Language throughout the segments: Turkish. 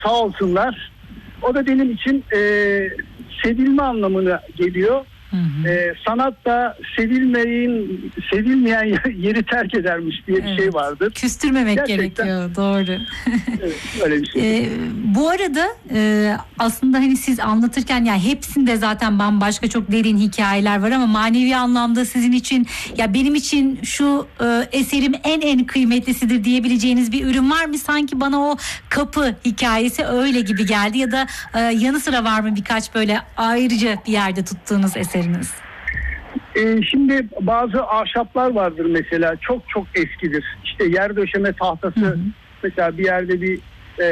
Sağ olsunlar. O da benim için sevilme anlamına geliyor. Sanat da sevilmeyen yeri terk edermiş diye bir şey vardır. Küstürmemek gerçekten gerekiyor. Doğru. Evet, öyle bir şey. Bu arada aslında hani siz anlatırken ya hepsinde zaten bambaşka çok derin hikayeler var ama manevi anlamda sizin için ya benim için şu eserim en kıymetlisidir diyebileceğiniz bir ürün var mı? Sanki bana o kapı hikayesi öyle gibi geldi ya da yanı sıra var mı birkaç böyle ayrıca bir yerde tuttuğunuz eseriniz? Şimdi bazı ahşaplar vardır mesela çok eskidir. İşte yer döşeme tahtası mesela bir yerde bir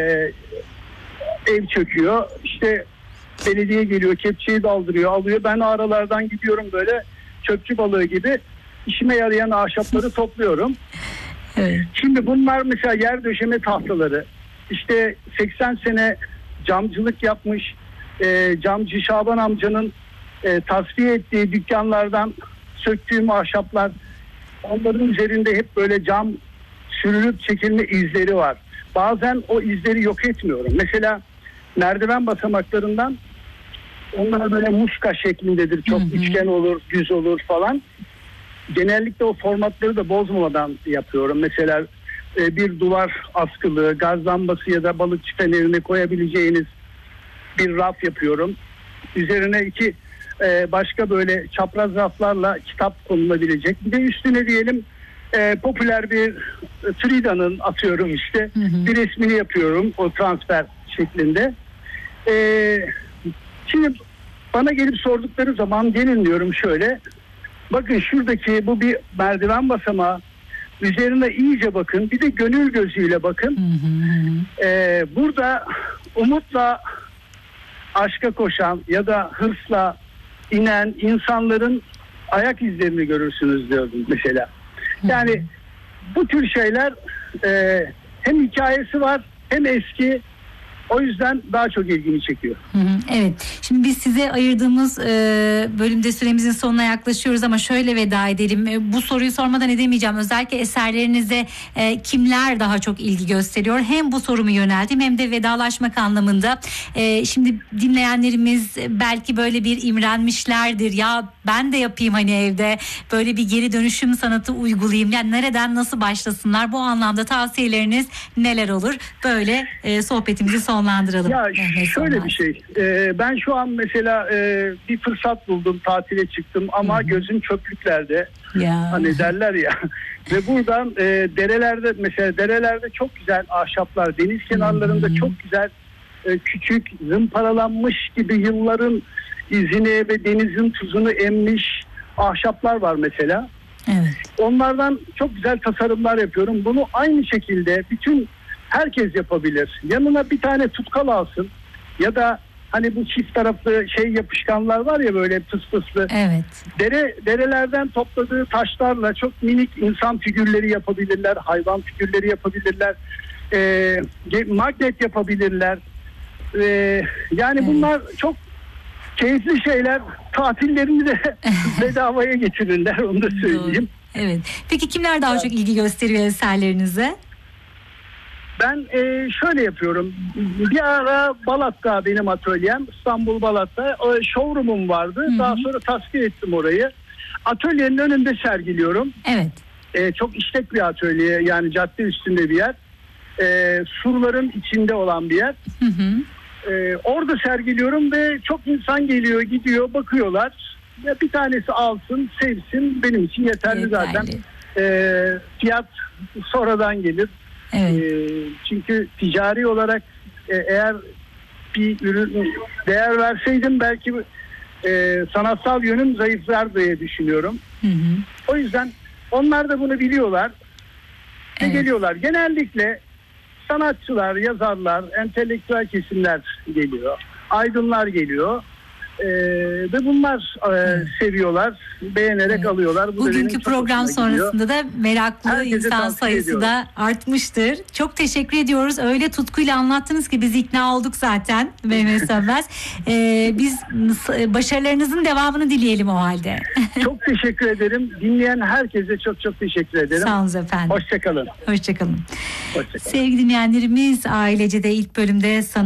ev çöküyor. İşte belediye geliyor, kepçeyi daldırıyor, alıyor. Ben aralardan gidiyorum böyle çöpçü balığı gibi işime yarayan ahşapları topluyorum. Evet. Şimdi bunlar mesela yer döşeme tahtaları. İşte 80 sene camcılık yapmış camcı Şaban amcanın tasfiye ettiği dükkanlardan söktüğüm ahşaplar, onların üzerinde hep böyle cam sürülüp çekilme izleri var. Bazen o izleri yok etmiyorum. Mesela merdiven basamaklarından onlar böyle muska şeklindedir. Çok üçgen olur, düz olur falan. Genellikle o formatları da bozmadan yapıyorum. Mesela bir duvar askılı, gaz lambası ya da balıkçı fenerini koyabileceğiniz bir raf yapıyorum. Üzerine iki başka böyle çapraz raflarla kitap konulabilecek. Bir de üstüne diyelim popüler bir Frida'nın atıyorum işte bir resmini yapıyorum o transfer şeklinde. Şimdi bana gelip sordukları zaman gelin diyorum şöyle. Bakın şuradaki bu bir merdiven basamağı. Üzerine iyice bakın. Bir de gönül gözüyle bakın. Burada umutla aşka koşan ya da hırsla inen insanların ayak izlerini görürsünüz diyordum mesela. Yani bu tür şeyler hem hikayesi var hem eski. O yüzden daha çok ilgimi çekiyor. Evet. Şimdi biz size ayırdığımız bölümde süremizin sonuna yaklaşıyoruz ama şöyle veda edelim. Bu soruyu sormadan edemeyeceğim. Özellikle eserlerinize kimler daha çok ilgi gösteriyor? Hem bu sorumu yönelteyim hem de vedalaşmak anlamında. Şimdi dinleyenlerimiz belki böyle bir imrenmişlerdir. Ya ben de yapayım hani evde böyle bir geri dönüşüm sanatı uygulayayım. Yani nereden nasıl başlasınlar? Bu anlamda tavsiyeleriniz neler olur? Böyle sohbetimizi sonlandıralım. Ya şöyle bir şey. Ben şu an mesela bir fırsat buldum, tatile çıktım ama gözüm çöplüklerde. Ya. Hani derler ya. Ve buradan derelerde çok güzel ahşaplar, deniz kenarlarında çok güzel küçük zımparalanmış gibi yılların izini ve denizin tuzunu emmiş ahşaplar var mesela. Evet. Onlardan çok güzel tasarımlar yapıyorum. Bunu aynı şekilde herkes yapabilir. Yanına bir tane tutkal alsın ya da hani bu çift taraflı yapışkanlar var ya böyle pıslı. Evet. Derelerden topladığı taşlarla çok minik insan figürleri yapabilirler, hayvan figürleri yapabilirler, magnet yapabilirler. Yani bunlar çok keyifli şeyler. Tatillerini de bedavaya getirirler, onu da söyleyeyim. Evet. Peki kimler daha çok ilgi gösteriyor eserlerinize? Ben şöyle yapıyorum. Bir ara Balat'ta benim atölyem. İstanbul Balat'ta. Showroom'um vardı. Daha sonra tasfiye ettim orayı. Atölyenin önünde sergiliyorum. Evet. Çok işlek bir atölye. Yani cadde üstünde bir yer. Surların içinde olan bir yer. Orada sergiliyorum ve çok insan geliyor, gidiyor, bakıyorlar. Ya bir tanesi alsın, sevsin. Benim için yeterli zaten. Fiyat sonradan gelir. Evet. Çünkü ticari olarak eğer bir ürün değer verseydim belki sanatsal yönüm zayıflar diye düşünüyorum. O yüzden onlar da bunu biliyorlar ve geliyorlar. Genellikle sanatçılar, yazarlar, entelektüel kesimler geliyor. Aydınlar geliyor. Ve bunlar seviyorlar, beğenerek alıyorlar. Bu bugünkü program sonrasında da meraklı herkese insan sayısı da artmıştır. Çok teşekkür ediyoruz. Öyle tutkuyla anlattınız ki biz ikna olduk zaten Mehmet Sönmez. Biz başarılarınızın devamını dileyelim o halde. Çok teşekkür ederim. Dinleyen herkese çok teşekkür ederim. Sağ olun efendim. Hoşçakalın. Sevgili dinleyenlerimiz, Ailece'de ilk bölümde